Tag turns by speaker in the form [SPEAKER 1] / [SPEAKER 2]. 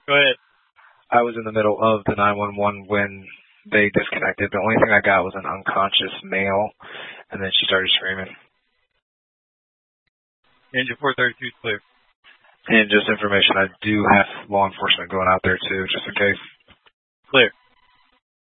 [SPEAKER 1] Go ahead.
[SPEAKER 2] I was in the middle of the 911 when they disconnected. The only thing I got was an unconscious male, and then she started screaming.
[SPEAKER 1] Engine 432 is clear.
[SPEAKER 2] And just information, I do have law enforcement going out there too, just in case.
[SPEAKER 1] Clear.